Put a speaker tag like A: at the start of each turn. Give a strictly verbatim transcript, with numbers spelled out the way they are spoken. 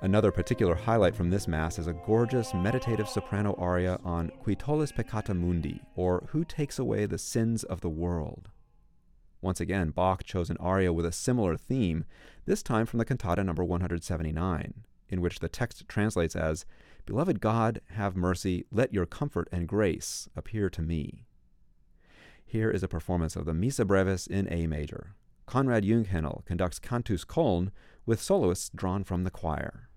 A: Another particular highlight from this Mass is a gorgeous meditative soprano aria on Qui tollis peccata mundi, or Who Takes Away the Sins of the World. Once again, Bach chose an aria with a similar theme, this time from the cantata number one hundred seventy-nine, in which the text translates as, Beloved God, have mercy, let your comfort and grace appear to me. Here is a performance of the Missa Brevis in A major. Konrad Junghänel conducts Cantus Köln with soloists drawn from the choir.